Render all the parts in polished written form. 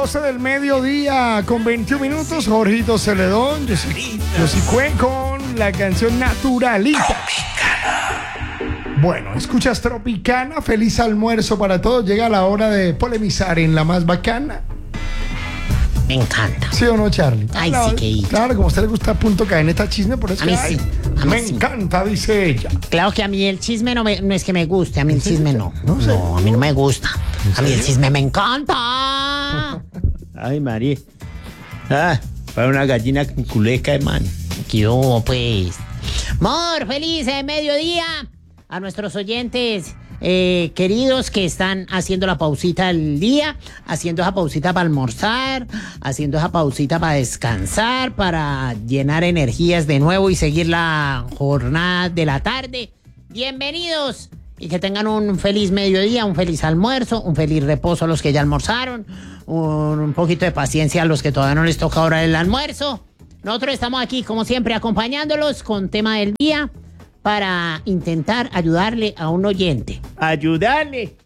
12 del mediodía con 21 minutos. Jorgito Celedón, yo soy Cuen con la canción Naturalita. Bueno, escuchas Tropicana, feliz almuerzo para todos. Llega la hora de polemizar en la más bacana. Me encanta. ¿Sí o no, Charlie? Ay, claro, sí, que claro, como a usted le gusta punto cadeneta chisme, por eso a mí sí. A mí me sí. encanta, dice ella. Claro que a mí el chisme no es que me guste, a mí el chisme no. No sé. No, a mí no me gusta. A mí el chisme me encanta. Ay, María. Para una gallina con culeca, hermano. ¿Qué hubo, pues? Mor, feliz mediodía a nuestros oyentes queridos que están haciendo la pausita al día, haciendo esa pausita para almorzar, haciendo esa pausita para descansar, para llenar energías de nuevo y seguir la jornada de la tarde. Bienvenidos y que tengan un feliz mediodía, un feliz almuerzo, un feliz reposo a los que ya almorzaron, un poquito de paciencia a los que todavía no les toca ahora el almuerzo. Nosotros estamos aquí, como siempre, acompañándolos con tema del día para intentar ayudarle a un oyente. ¡Ayudarle!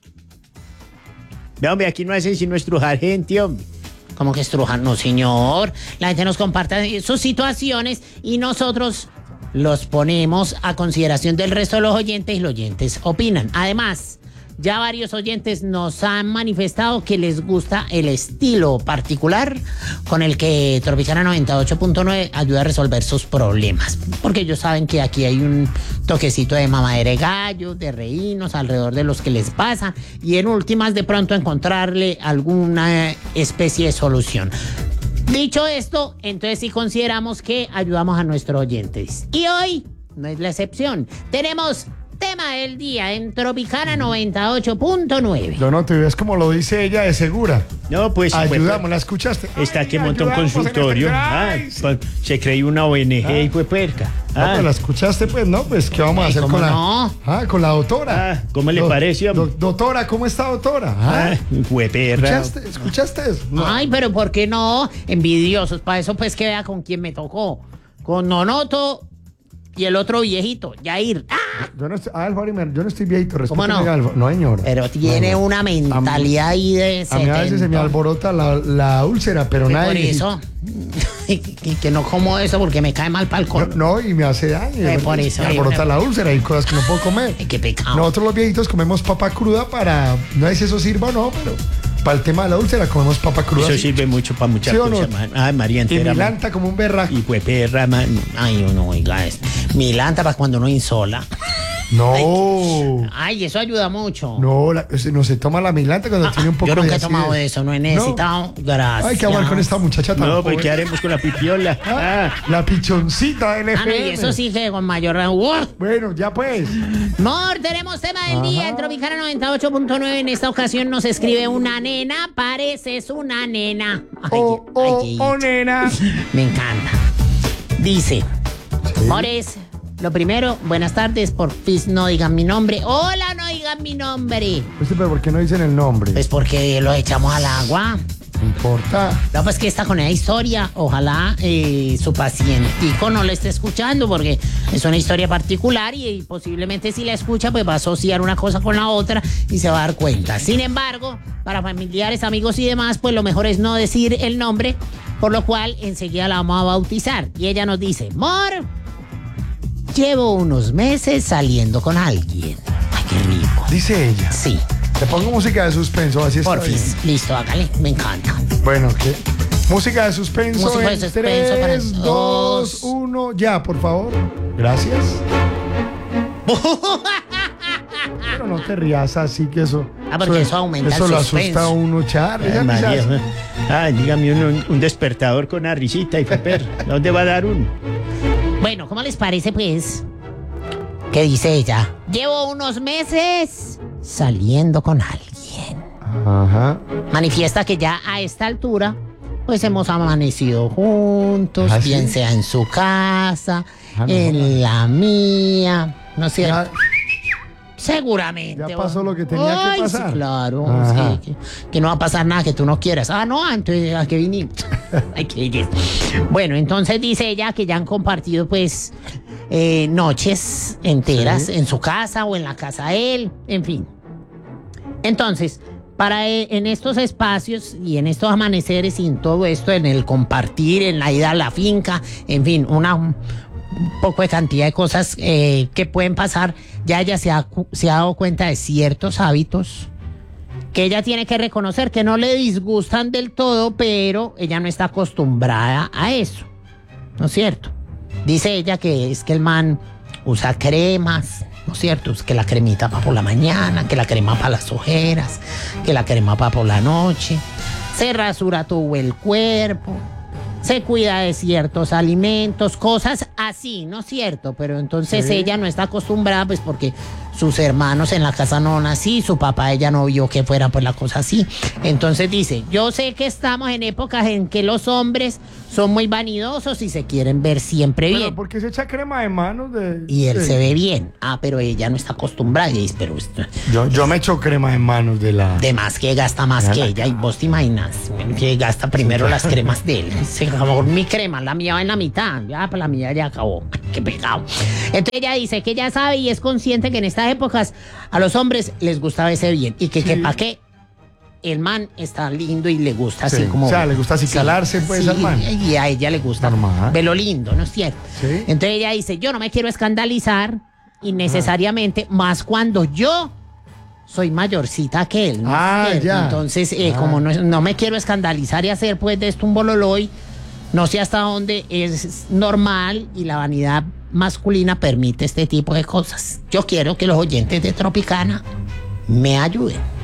No, hombre, aquí no hacen sino estrujar gente, hombre. ¿Cómo que estrujar? No, señor. La gente nos comparte sus situaciones y nosotros los ponemos a consideración del resto de los oyentes y los oyentes opinan. Además, ya varios oyentes nos han manifestado que les gusta el estilo particular con el que Tropicana 98.9 ayuda a resolver sus problemas. Porque ellos saben que aquí hay un toquecito de mamadera de gallo, de reírnos alrededor de los que les pasa y en últimas de pronto encontrarle alguna especie de solución. Dicho esto, entonces sí consideramos que ayudamos a nuestros oyentes. Y hoy no es la excepción. Tenemos tema del día en Tropicana 98.9. Yo no te ves como lo dice ella de segura. No, pues... Ayudamos, ¿la escuchaste? Está que Ay, monta un ayudamos en consultorio. este país. Se creyó una ONG y fue puerca. No, pues la escuchaste, pues, ¿no? Pues, ¿qué vamos a hacer ¿cómo con no? con la doctora? ¿cómo le parece, hombre? Doctora, ¿cómo está, doctora? Fue perra. ¿Escuchaste eso? No. Ay, pero ¿por qué no? Envidiosos. Para eso, pues, que vea con quién me tocó. Con Nonoto y el otro viejito, Yair. Yo no estoy viejito, ¿Cómo no? No, señor. Pero tiene una mentalidad ahí de A mí a veces se me alborota la úlcera, pero nada. Por eso. y que no como eso porque me cae mal para el colon. No, y me hace daño. Por eso. Me alborota la úlcera y cosas que no puedo comer. Qué pecado. Nosotros los viejitos comemos papa cruda para... No sé si eso sirva o no, pero... Para el tema de la úlcera comemos papa cruda. Eso sirve mucho para muchas ¿Sí o no? cosas, man. Ay, María Y entera. milanta como un berraco. Y fue perra, man. Ay, no, oiga, milanta para cuando uno insola. No. Ay, eso ayuda mucho. No, no se toma la milanta cuando tiene un poco Yo de nunca he acidez. tomado de eso, no he necesitado. Gracias. Hay que hablar con esta muchacha tan No, pues joven. ¿qué haremos con la pipiola? La pichoncita del No, FM. y eso sí que con mayor... Bueno, ya pues. Mor, tenemos tema del día en Tropicana 98.9. En esta ocasión nos escribe una nena. Pareces una nena. Ay, Nena. me encanta. Dice, Mores, lo primero, buenas tardes, por fin no digan mi nombre. Hola, no digan mi nombre. Pero ¿por qué no dicen el nombre? Pues porque lo echamos al agua. No importa. No, pues que está con esa historia. Ojalá su pacientico no la esté escuchando porque es una historia particular y posiblemente si la escucha pues va a asociar una cosa con la otra y se va a dar cuenta. Sin embargo, para familiares, amigos y demás, pues lo mejor es no decir el nombre, por lo cual enseguida la vamos a bautizar. Y ella nos dice, Mor, llevo unos meses saliendo con alguien. Ay, qué rico. Dice ella. Sí. Te pongo música de suspenso, así está bien. Porfis, listo, hágale, me encanta. Bueno, ¿qué? Música de suspenso. Música de en suspenso para 3, 2, 1, ya, por favor. Gracias. Pero no te rías así que eso. Porque eso aumenta eso el lo suspenso. asusta a uno, Charlie. Ay, María. Ay, dígame un despertador con una risita y fue perra. ¿Dónde va a dar uno? Bueno, ¿cómo les parece, pues? ¿Qué dice ella? Llevo unos meses saliendo con alguien. Ajá. Manifiesta que ya a esta altura, pues hemos amanecido juntos, ¿Ah, sí? bien sea en su casa, Ah, no, en la mía, no sé. Ya, Seguramente. ya pasó lo que tenía Ay, que pasar. Sí, claro. Ajá. Sí, que no va a pasar nada que tú no quieras. Ah, no, entonces, ¿a qué vinimos? Ay, qué. Bueno, entonces dice ella que ya han compartido, pues, noches enteras Sí. en su casa o en la casa de él, en fin. Entonces, en estos espacios y en estos amaneceres y en todo esto, en el compartir, en la ida a la finca, en fin, un poco de cantidad de cosas que pueden pasar, ya ella se ha dado cuenta de ciertos hábitos que ella tiene que reconocer que no le disgustan del todo, pero ella no está acostumbrada a eso, ¿no es cierto? Dice ella que es que el man usa cremas, ¿no es cierto? Es que la cremita para por la mañana, que la crema para las ojeras, que la crema para por la noche, se rasura todo el cuerpo, se cuida de ciertos alimentos, cosas así, ¿no es cierto? Pero entonces Sí. ella no está acostumbrada, pues porque sus hermanos en la casa no eran así, su papá ella no vio que fuera pues la cosa así. Entonces dice, yo sé que estamos en épocas en que los hombres son muy vanidosos y se quieren ver siempre Bueno, bien. porque se echa crema de manos de... Y él de- se ve bien. Ah, pero ella no está acostumbrada. Y dice, pero esto, Yo me echo crema de manos de la... de más que gasta más Ya que la ella. Y vos te imaginas que gasta primero las cremas de él. Se acabó mi crema, la mía va en la mitad. Ya, pues la mía ya acabó. Qué pecado. Entonces ella dice que ella sabe y es consciente que en estas épocas a los hombres les gusta verse bien. Y que para qué. El man está lindo y le gusta así Sí, como... o sea, le gusta acicalarse, pues, al man. Y a ella le gusta Normal. verlo lindo, ¿no es cierto? Sí. Entonces ella dice, yo no me quiero escandalizar innecesariamente, más cuando yo soy mayorcita que él, ¿no? Ah, ¿Cierto? ya. Entonces, como no me quiero escandalizar y hacer pues de esto un bololoy, no sé hasta dónde es normal y la vanidad masculina permite este tipo de cosas. Yo quiero que los oyentes de Tropicana me ayuden.